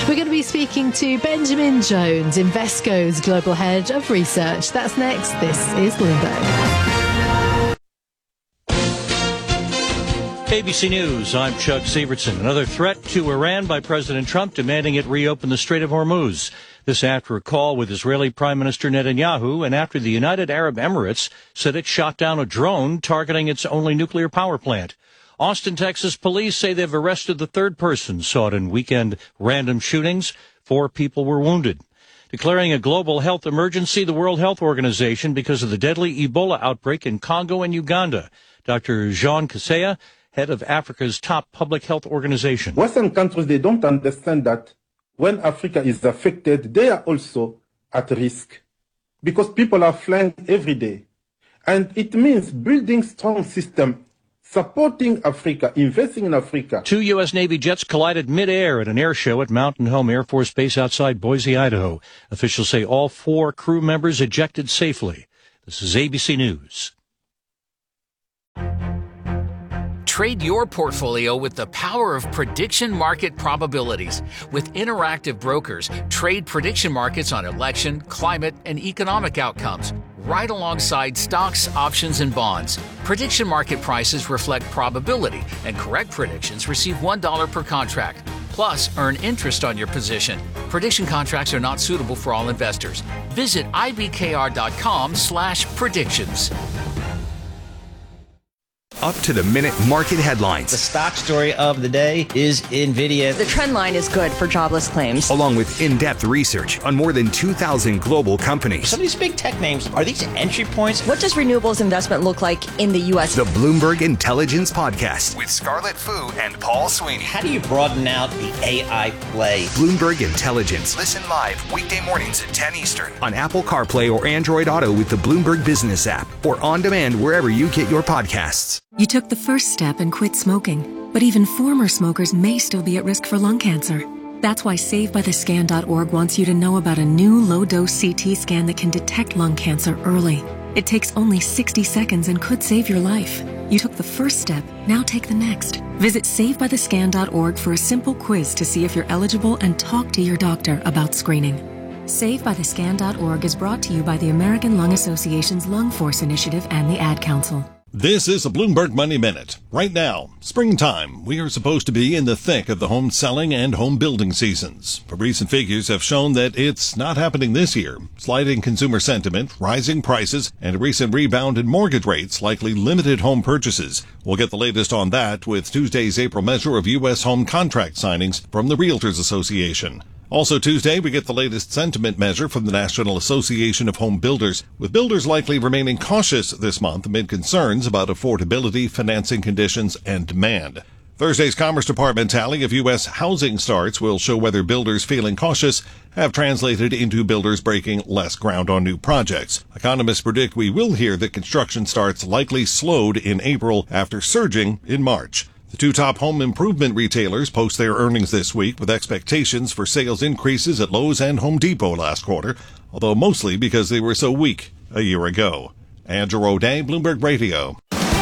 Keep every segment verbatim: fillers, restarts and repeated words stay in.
We're going to be speaking to Benjamin Jones, Invesco's Global Head of Research. That's next. This is Bloomberg. A B C News, I'm Chuck Sievertson. Another threat to Iran by President Trump demanding it reopen the Strait of Hormuz. This after a call with Israeli Prime Minister Netanyahu and after the United Arab Emirates said it shot down a drone targeting its only nuclear power plant. Austin, Texas police say they've arrested the third person sought in weekend random shootings. Four people were wounded. Declaring a global health emergency, the World Health Organization, because of the deadly Ebola outbreak in Congo and Uganda. Doctor Jean Kaseya, head of Africa's top public health organization. Western countries, they don't understand that when Africa is affected, they are also at risk because people are flying every day. And it means building strong system, supporting Africa, investing in Africa. Two U S. Navy jets collided midair at an air show at Mountain Home Air Force Base outside Boise, Idaho. Officials say all four crew members ejected safely. This is A B C News. Trade your portfolio with the power of prediction market probabilities. With Interactive Brokers, trade prediction markets on election, climate, and economic outcomes, right alongside stocks, options, and bonds. Prediction market prices reflect probability, and correct predictions receive one dollar per contract. Plus, earn interest on your position. Prediction contracts are not suitable for all investors. Visit ibkr.com slash predictions. Up to the minute market headlines. The stock story of the day is NVIDIA. The trend line is good for jobless claims. Along with in-depth research on more than two thousand global companies. Some of these big tech names, are these entry points? What does renewables investment look like in the U S? The Bloomberg Intelligence Podcast with Scarlett Fu and Paul Sweeney. How do you broaden out the A I play? Bloomberg Intelligence. Listen live weekday mornings at ten Eastern on Apple CarPlay or Android Auto with the Bloomberg Business app or on demand wherever you get your podcasts. You took the first step and quit smoking, but even former smokers may still be at risk for lung cancer. That's why Save By The Scan dot org wants you to know about a new low-dose C T scan that can detect lung cancer early. It takes only sixty seconds and could save your life. You took the first step, now take the next. Visit Save By The Scan dot org for a simple quiz to see if you're eligible and talk to your doctor about screening. Save By The Scan dot org is brought to you by the American Lung Association's Lung Force Initiative and the Ad Council. This is a Bloomberg Money Minute. Right now, springtime, we are supposed to be in the thick of the home selling and home building seasons. But recent figures have shown that it's not happening this year. Sliding consumer sentiment, rising prices, and a recent rebound in mortgage rates likely limited home purchases. We'll get the latest on that with Tuesday's April measure of U S home contract signings from the Realtors Association. Also Tuesday, we get the latest sentiment measure from the National Association of Home Builders, with builders likely remaining cautious this month amid concerns about affordability, financing conditions, and demand. Thursday's Commerce Department tally of U S housing starts will show whether builders feeling cautious have translated into builders breaking less ground on new projects. Economists predict we will hear that construction starts likely slowed in April after surging in March. The two top home improvement retailers post their earnings this week with expectations for sales increases at Lowe's and Home Depot last quarter, although mostly because they were so weak a year ago. Andrew O'Day, Bloomberg Radio.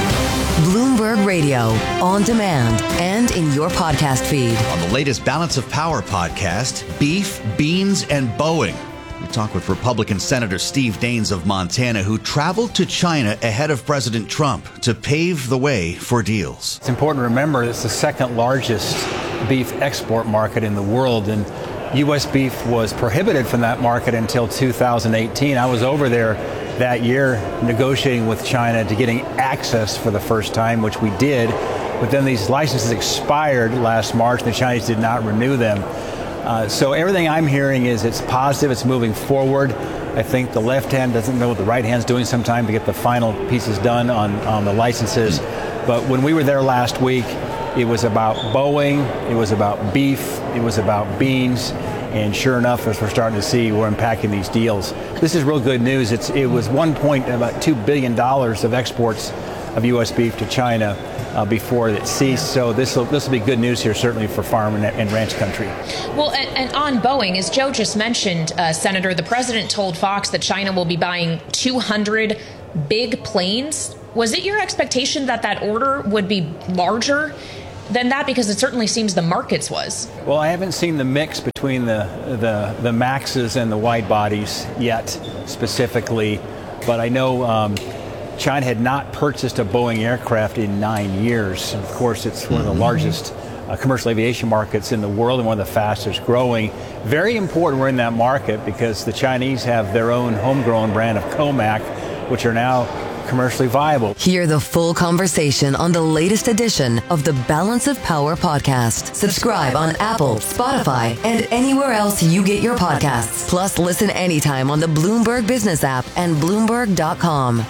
Bloomberg Radio, on demand and in your podcast feed. On the latest Balance of Power podcast, beef, beans, and Boeing. We talk with Republican Senator Steve Daines of Montana, who traveled to China ahead of President Trump to pave the way for deals. It's important to remember it's the second largest beef export market in the world, and U S beef was prohibited from that market until two thousand eighteen. I was over there that year negotiating with China to getting access for the first time, which we did. But then these licenses expired last March, and the Chinese did not renew them. Uh, so everything I'm hearing is it's positive, it's moving forward. I think the left hand doesn't know what the right hand's doing sometimes to get the final pieces done on, on the licenses. But when we were there last week, it was about Boeing, it was about beef, it was about beans. And sure enough, as we're starting to see, we're unpacking these deals. This is real good news. It's, it was one point about two billion dollars of exports of U S beef to China Uh, before it ceased. So this will this will be good news here, certainly for farm and, and ranch country. Well, and, and on Boeing, as Joe just mentioned, uh, Senator, the president told Fox that China will be buying two hundred big planes. Was it your expectation that that order would be larger than that? Because it certainly seems the markets was. Well, I haven't seen the mix between the, the, the Maxes and the wide bodies yet specifically, but I know um, China had not purchased a Boeing aircraft in nine years. Of course, it's one of the largest uh, commercial aviation markets in the world and one of the fastest growing. Very important we're in that market because the Chinese have their own homegrown brand of Comac, which are now commercially viable. Hear the full conversation on the latest edition of the Balance of Power podcast. Subscribe on Apple, Spotify, and anywhere else you get your podcasts. Plus, listen anytime on the Bloomberg Business app and Bloomberg dot com.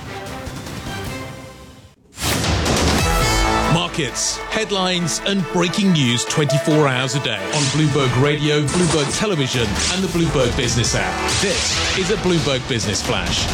Markets, headlines, and breaking news twenty-four hours a day on Bloomberg Radio, Bloomberg Television, and the Bloomberg Business app. This is a Bloomberg Business Flash.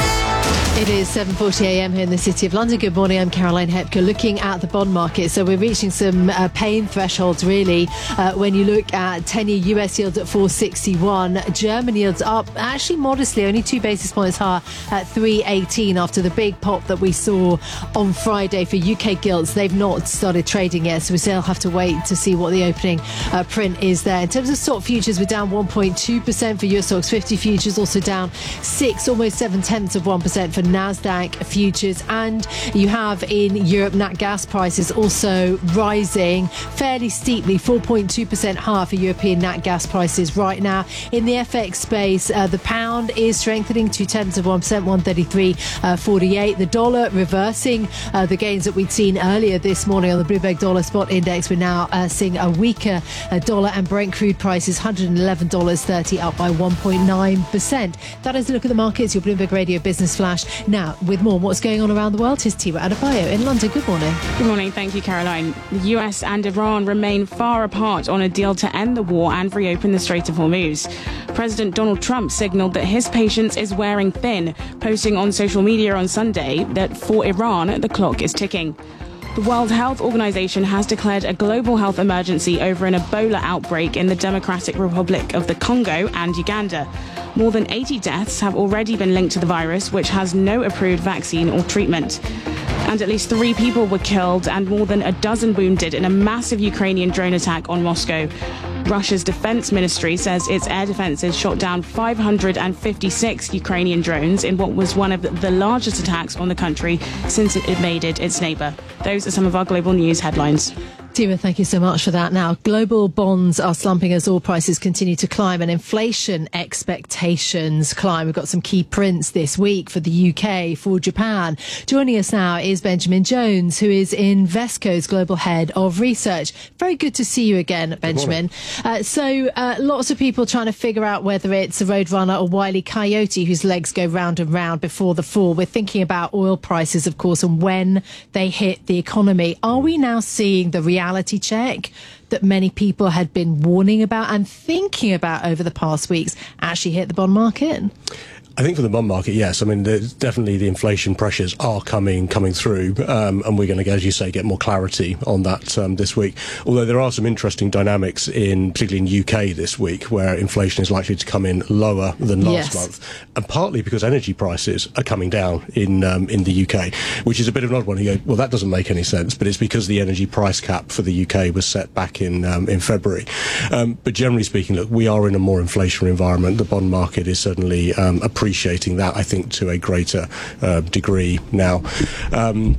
It is seven forty a m here in the City of London. Good morning, I'm Caroline Hepker. Looking at the bond market, so we're reaching some uh, pain thresholds really uh, when you look at ten-year U S yields at four sixty-one. German yields up actually modestly, only two basis points higher at three eighteen after the big pop that we saw on Friday for U K gilts. They've not started trading yet, so we still have to wait to see what the opening uh, print is there. In terms of stock futures, we're down one point two percent for U S stocks fifty futures, also down six, almost seven tenths of one percent for Nasdaq futures, and you have in Europe nat gas prices also rising fairly steeply, four point two percent higher for European nat gas prices right now. In the F X space, uh, the pound is strengthening two tenths of one percent, one thirty-three forty-eight. The dollar reversing uh, the gains that we'd seen earlier this morning on the Bloomberg Dollar Spot Index. We're now uh, seeing a weaker uh, dollar, and Brent crude prices one hundred eleven dollars thirty, up by one point nine percent. That is a look at the markets, your Bloomberg Radio Business Flash. Now, with more, what's going on around the world, here's Tiwa Adebayo in London. Good morning. Good morning. Thank you, Caroline. The U S and Iran remain far apart on a deal to end the war and reopen the Strait of Hormuz. President Donald Trump signaled that his patience is wearing thin, posting on social media on Sunday that for Iran, the clock is ticking. The World Health Organization has declared a global health emergency over an Ebola outbreak in the Democratic Republic of the Congo and Uganda. More than eighty deaths have already been linked to the virus, which has no approved vaccine or treatment. And at least three people were killed and more than a dozen wounded in a massive Ukrainian drone attack on Moscow. Russia's defense ministry says its air defenses shot down five hundred fifty-six Ukrainian drones in what was one of the largest attacks on the country since it invaded its neighbor. Those are some of our global news headlines. Tima, thank you so much for that. Now, global bonds are slumping as oil prices continue to climb and inflation expectations climb. We've got some key prints this week for the U K, for Japan. Joining us now is Benjamin Jones, who is Invesco's global head of research. Very good to see you again, Benjamin. Uh, so uh, lots of people trying to figure out whether it's a Roadrunner or Wile E. Coyote whose legs go round and round before the fall. We're thinking about oil prices, of course, and when they hit the economy. Are we now seeing the reality reality check that many people had been warning about and thinking about over the past weeks actually hit the bond market? I think for the bond market, yes. I mean, there's definitely the inflation pressures are coming coming through, um, and we're going to, as you say, get more clarity on that um, this week. Although there are some interesting dynamics in, particularly in U K this week, where inflation is likely to come in lower than last yes. month, and partly because energy prices are coming down in um, in the U K, which is a bit of an odd one. You go, well, that doesn't make any sense, but it's because the energy price cap for the U K was set back in um, in February. Um, but generally speaking, look, we are in a more inflationary environment. The bond market is certainly um, appreciating appreciating that, I think, to a greater uh, degree now. Um,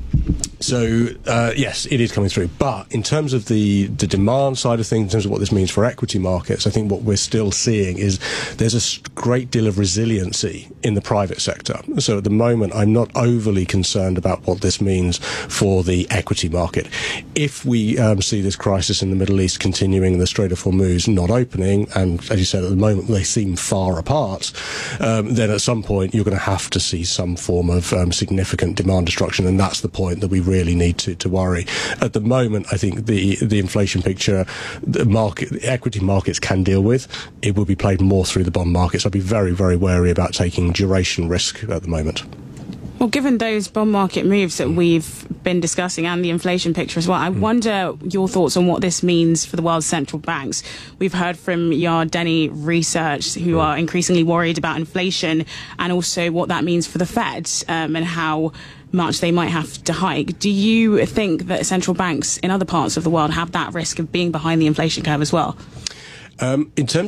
so, uh, yes, it is coming through. But in terms of the, the demand side of things, in terms of what this means for equity markets, I think what we're still seeing is there's a great deal of resiliency in the private sector. So at the moment, I'm not overly concerned about what this means for the equity market. If we um, see this crisis in the Middle East continuing and the Strait of Hormuz not opening, and as you said, at the moment they seem far apart, um, then at some point you're going to have to see some form of um, significant demand destruction, and that's the point that we really need to, to worry. At the moment, I think the the inflation picture, the market, the equity markets can deal with. It will be played more through the bond markets. I'd be very, very wary about taking duration risk at the moment. Well, given those bond market moves that we've been discussing and the inflation picture as well, I wonder your thoughts on what this means for the world's central banks. We've heard from Yardeni Research, who are increasingly worried about inflation and also what that means for the Fed um, and how much they might have to hike. Do you think that central banks in other parts of the world have that risk of being behind the inflation curve as well? Um, in terms